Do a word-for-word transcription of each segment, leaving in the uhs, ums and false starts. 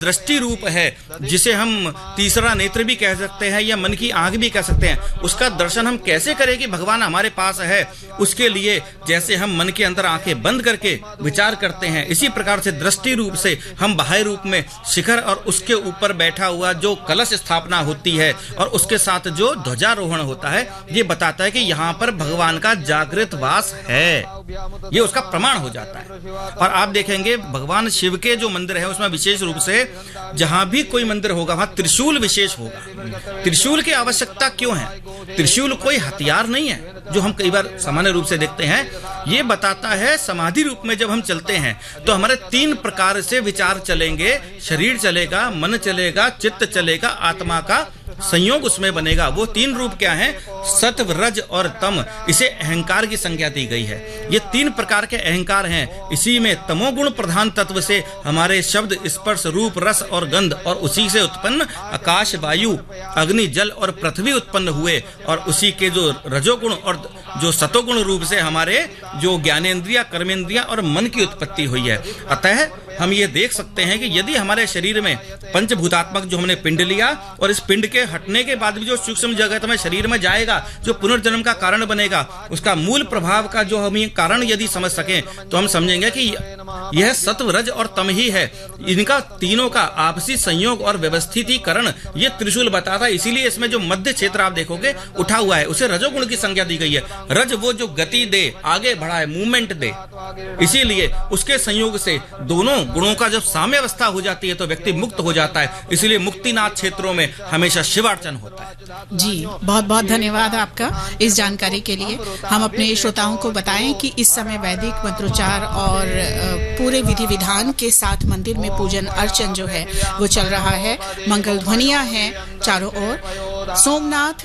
दृष्टि रूप है, जिसे हम तीसरा नेत्र भी कह सकते हैं या मन की आंख भी कह सकते हैं, उसका दर्शन हम कैसे करें कि भगवान हमारे पास है। उसके लिए जैसे हम मन के अंदर आंखें बंद करके विचार करते हैं, इसी प्रकार से दृष्टि रूप से हम बाह्य रूप में शिखर और उसके ऊपर बैठा हुआ जो कलश स्थापना होती है और उसके साथ जो ध्वजारोहण होता है, ये बताता है कि यहाँ पर भगवान का जागृत वास है, ये उसका प्रमाण हो जाता है। और आप देखेंगे भगवान शिव के जो मंदिर है उसमें विशेष रूप से जहां भी कोई मंदिर होगा वहां त्रिशूल विशेष होगा। त्रिशूल की आवश्यकता क्यों है? त्रिशूल कोई हथियार नहीं है जो हम कई बार सामान्य रूप से देखते हैं। ये बताता है समाधि रूप में जब हम चलते हैं तो हमारे तीन प्रकार से विचार चलेंगे, शरीर चलेगा, मन चलेगा, चित्त चलेगा, आत्मा का संयोग उसमें बनेगा। वो तीन रूप क्या हैं? सत्व, रज और तम। इसे अहंकार की संज्ञा दी गई है। ये तीन प्रकार के अहंकार हैं। इसी में तमोगुण प्रधान तत्व से हमारे शब्द, स्पर्श, रूप, रस और गंध, और उसी से उत्पन्न आकाश, वायु, अग्नि, जल और पृथ्वी उत्पन्न हुए, और उसी के जो रजोगुण और जो सतोगुण रूप से हमारे जो ज्ञानेंद्रिया, कर्मेंद्रिया और मन की उत्पत्ति हुई है। अतः हम ये देख सकते हैं कि यदि हमारे शरीर में पंचभूतात्मक जो हमने पिंड लिया और इस पिंड के हटने के बाद भी जो सूक्ष्म जगत में शरीर में जाएगा, जो पुनर्जन्म का कारण बनेगा, उसका मूल प्रभाव का जो हम कारण यदि समझ सकें तो हम समझेंगे कि यह सत्व, रज और तम ही है। इनका तीनों का आपसी संयोग और व्यवस्थितीकरण ये त्रिशूल बताता है। इसीलिए इसमें जो मध्य क्षेत्र आप देखोगे उठा हुआ है, उसे रजोगुण की संज्ञा दी गई है। रज वो जो गति दे, आगे बढ़ाए, मूवमेंट दे, इसीलिए उसके संयोग से दोनों गुणों का जब साम्यावस्था हो जाती है तो व्यक्ति मुक्त हो जाता है। इसलिए मुक्तिनाथ क्षेत्रों में हमेशा शिवार्चन होता है। जी, बहुत बहुत धन्यवाद आपका इस जानकारी के लिए। हम अपने श्रोताओं को बताएं कि इस समय वैदिक मंत्रोच्चार और पूरे विधि विधान के साथ मंदिर में पूजन अर्चन जो है वो चल रहा है। मंगल ध्वनियां हैं चारों ओर। सोमनाथ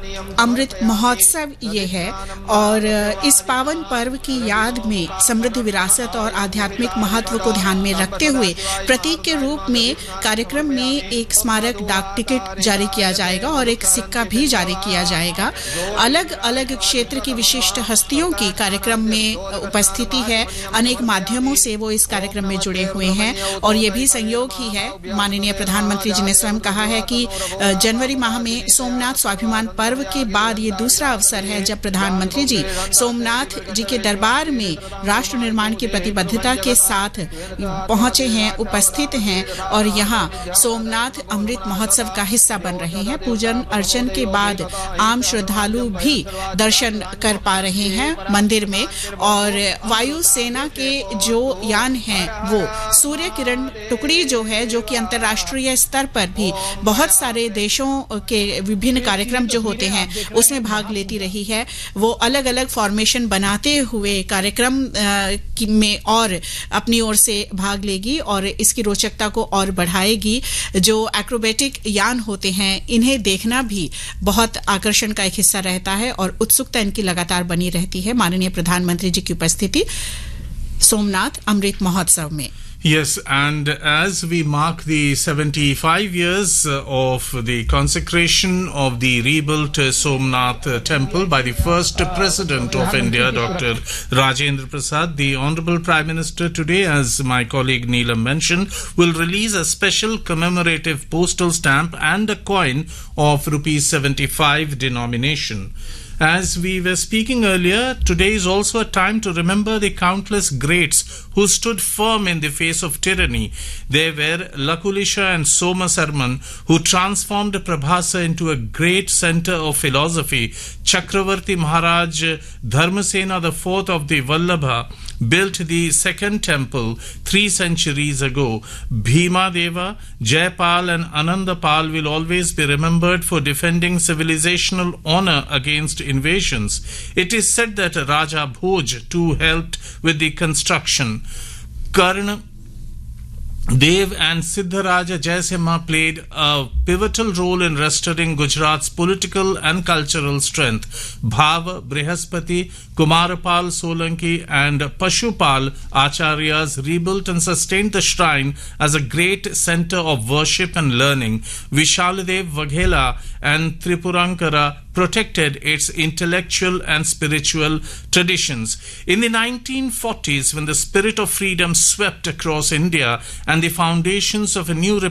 अमृत महोत्सव ये है, और इस पावन पर्व की याद में समृद्ध विरासत और आध्यात्मिक महत्व को ध्यान में रखते हुए प्रतीक के रूप में कार्यक्रम में एक स्मारक डाक टिकट जारी किया जाएगा और एक सिक्का भी जारी किया जाएगा। अलग अलग क्षेत्र की विशिष्ट हस्तियों की कार्यक्रम में उपस्थिति है। अनेक माध्यमों से वो इस कार्यक्रम में जुड़े हुए हैं, और ये भी संयोग ही है। माननीय प्रधानमंत्री जी ने स्वयं कहा है कि जनवरी माह में सोमनाथ स्वाभिमान पर्व के बाद ये दूसरा अवसर है जब प्रधानमंत्री जी सोमनाथ जी के दरबार में राष्ट्र निर्माण की प्रतिबद्धता के साथ पहुंचे हैं, उपस्थित हैं, और यहाँ सोमनाथ अमृत महोत्सव का हिस्सा बन रहे हैं। पूजन अर्चन के बाद आम श्रद्धालु भी दर्शन कर पा रहे हैं मंदिर में, और वायु सेना के जो यान हैं वो सूर्य किरण टुकड़ी जो है, जो कि अंतर्राष्ट्रीय स्तर पर भी बहुत सारे देशों के विभिन्न कार्यक्रम जो होते हैं उसमें भाग लेती रही है। वो अलग अलग फॉर्मेशन बनाते हुए कार्यक्रम में और अपनी ओर से भाग लेगी और इसकी रोचकता को और बढ़ाएगी। जो एक्रोबेटिक यान होते हैं इन्हें देखना भी बहुत आकर्षण का एक हिस्सा रहता है और उत्सुकता इनकी लगातार बनी रहती है। माननीय प्रधानमंत्री जी की उपस्थिति सोमनाथ अमृत महोत्सव में। Yes, and as we mark the seventy-five years of the consecration of the rebuilt Somnath temple by the first President of India, Doctor Rajendra Prasad, the Honorable Prime Minister today, as my colleague Neelam mentioned, will release a special commemorative postal stamp and a coin of rupees seventy-five denomination. As we were speaking earlier, today is also a time to remember the countless greats who stood firm in the face of tyranny. They were Lakulisha and Soma Sarman, who transformed Prabhasa into a great center of philosophy. Chakravarti Maharaj Dharmasena the fourth of the Vallabha built the second temple three centuries ago. Bhima Deva, Jayapal and Anandapal will always be remembered for defending civilizational honor against invasions. It is said that Raja Bhoj too helped with the construction. Karna Dev and Siddharaja Jaisimha played a pivotal role in restoring Gujarat's political and cultural strength. Bhav, Brihaspati, Kumarapal Solanki and Pashupal Acharyas rebuilt and sustained the shrine as a great center of worship and learning. Vishaladev Vaghela and Tripurankara protected its intellectual and spiritual traditions. In the nineteen forties, when the spirit of freedom swept across India and the foundations of a new